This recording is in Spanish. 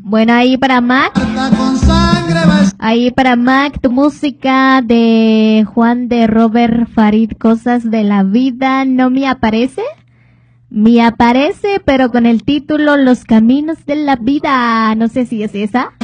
Bueno, ahí para Mac. Ahí para Mac, tu música de Juan de Robert Farid, Cosas de la Vida, ¿no me aparece? Me aparece, pero con el título Los Caminos de la Vida. No sé si es esa.